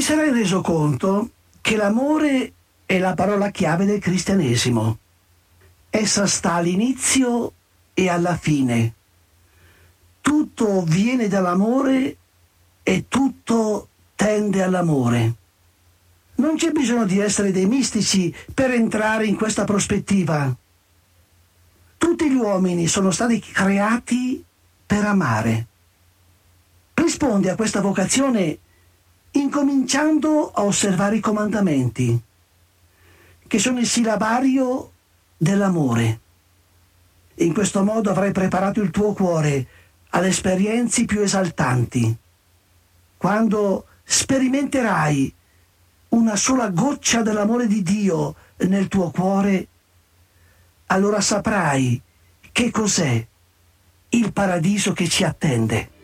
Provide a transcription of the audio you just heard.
ti sarai reso conto che l'amore è la parola chiave del cristianesimo. Essa sta all'inizio e alla fine. Tutto viene dall'amore e tutto tende all'amore. Non c'è bisogno di essere dei mistici per entrare in questa prospettiva. Tutti gli uomini sono stati creati per amare. Rispondi a questa vocazione incominciando a osservare i comandamenti, che sono il sillabario dell'amore. In questo modo avrai preparato il tuo cuore alle esperienze più esaltanti. Quando sperimenterai una sola goccia dell'amore di Dio nel tuo cuore, allora saprai che cos'è il paradiso che ci attende.